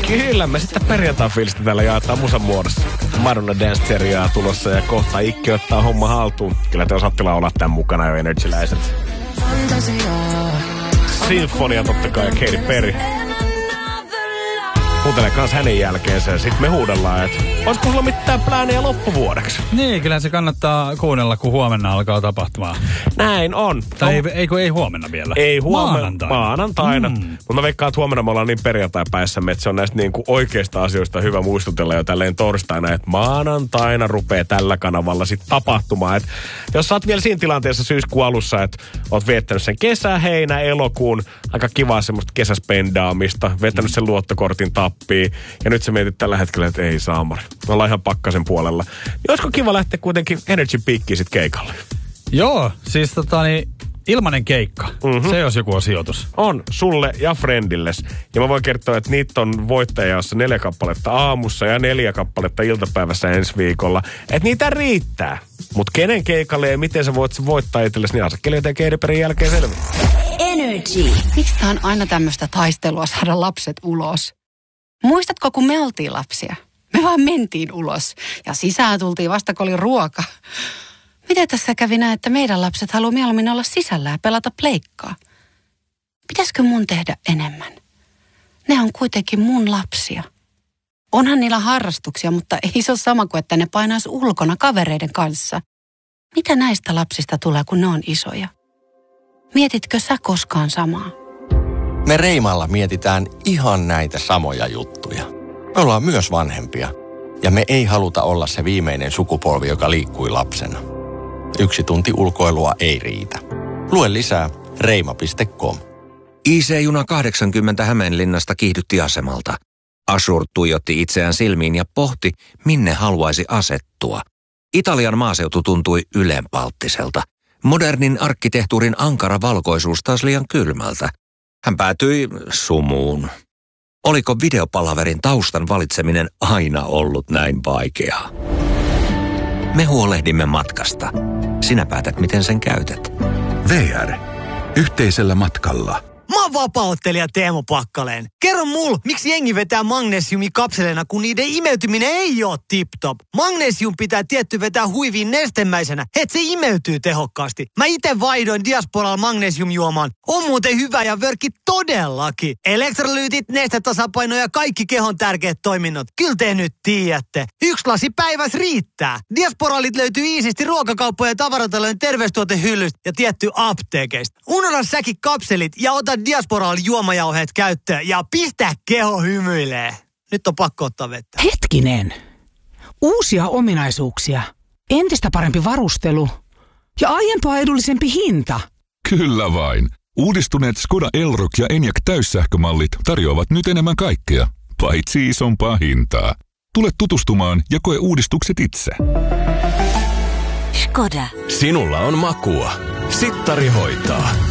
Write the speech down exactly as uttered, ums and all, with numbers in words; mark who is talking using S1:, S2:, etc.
S1: Kyllä, me sitten perjantain fiilistä täällä jaetaan musan muodossa. Madonna Dance-seriaa tulossa ja kohta Ikki ottaa homma haltuun. Kyllä te osaatte laulaa tämän mukana jo Energy-läiset. Sinfonia totta kai ja Katy Perry. Kuuntele kans hänen jälkeensä ja sit me huudellaan, että olisiko sulla mitään plääniä loppuvuodeksi?
S2: Niin, kyllä se kannattaa kuunnella, kun huomenna alkaa tapahtumaan.
S1: Näin on.
S2: Tai no, ei, ei, ei huomenna vielä.
S1: Ei huomenna.
S2: Maanantaina.
S1: Maanantaina. Mm. Mutta mä veikkaan, että huomenna me ollaan niin perjantai-päissämme, että se on näistä niinku oikeista asioista hyvä muistutella jo tälleen torstaina, että maanantaina rupeaa tällä kanavalla sit tapahtumaan. Et jos sä oot vielä siinä tilanteessa syyskuun alussa, että oot viettänyt sen kesä, heinä, elokuun, aika kivaa semmoista kesäspendaamista, vetänyt sen luottokortin tappiin, ja nyt sä mietit tällä hetkellä, että ei saamari. Me ollaan ihan pakkasen puolella. Niin olisiko kiva lähteä kuitenkin Energy Peakkiin sit keikalle?
S2: Joo, siis tota niin, ilmanen keikka. Mm-hmm. Se jos joku on sijoitus.
S1: On, sulle ja friendilles. Ja mä voin kertoa, että niitä on voittajaossa neljä kappaletta aamussa ja neljä kappaletta iltapäivässä ensi viikolla. Että niitä riittää. Mut kenen keikalle ja miten sä voit se voittaa itsellesi, niin Asakkeli ja Keiriperin jälkeen selviää.
S3: Energy. Miksi tää on aina tämmöistä taistelua saada lapset ulos? Muistatko, kun me oltiin lapsia? Me vaan mentiin ulos ja sisään tultiin vasta, kun oli ruoka. Miten tässä kävi näin, että meidän lapset haluaa mieluummin olla sisällä ja pelata pleikkaa? Pitäisikö mun tehdä enemmän? Ne on kuitenkin mun lapsia. Onhan niillä harrastuksia, mutta ei se ole sama kuin, että ne painaisi ulkona kavereiden kanssa. Mitä näistä lapsista tulee, kun ne on isoja? Mietitkö sä koskaan samaa?
S4: Me Reimalla mietitään ihan näitä samoja juttuja. Me ollaan myös vanhempia. Ja me ei haluta olla se viimeinen sukupolvi, joka liikkui lapsena. Yksi tunti ulkoilua ei riitä. Lue lisää reima piste com.
S5: I C-juna kahdeksankymmentä Hämeenlinnasta kiihdytti asemalta. Ashur tuijotti itseään silmiin ja pohti, minne haluaisi asettua. Italian maaseutu tuntui ylenpalttiselta. Modernin arkkitehtuurin ankara valkoisuus taas liian kylmältä. Hän päätyi sumuun. Oliko videopalaverin taustan valitseminen aina ollut näin vaikeaa? Me huolehdimme matkasta. Sinä päätät, miten sen käytät.
S6: V R. Yhteisellä matkalla.
S7: Mä oon vapaa-ottelija Teemu Pakkaleen. Kerro mul, miksi jengi vetää magnesiumikapseleina, kun niiden imeytyminen ei oo tip-top. Magnesium pitää tietty vetää huiviin nestemäisenä, et se imeytyy tehokkaasti. Mä ite vaihdoin Diasporal magnesiumjuomaan. On muuten hyvä ja vörkki todellakin. Elektrolyytit, nestetasapaino ja kaikki kehon tärkeät toiminnot. Kyllä te nyt tiedätte. Yksi lasi päiväs riittää. Diasporalit löytyy iisisti ruokakauppojen ja tavaratalojen terveystuotehyllystä ja tietty apteekeista. Unohda säkin kapselit ja ota Diasporal juomajauheet käyttöön ja pistä keho hymyilee. Nyt on pakko ottaa vettä.
S8: Hetkinen. Uusia ominaisuuksia. Entistä parempi varustelu. Ja aiempaa edullisempi hinta.
S6: Kyllä vain. Uudistuneet Skoda Elroq ja Enyaq täyssähkömallit tarjoavat nyt enemmän kaikkea, paitsi isompaa hintaa. Tule tutustumaan ja koe uudistukset itse.
S3: Skoda.
S9: Sinulla on makua. Sittari hoitaa.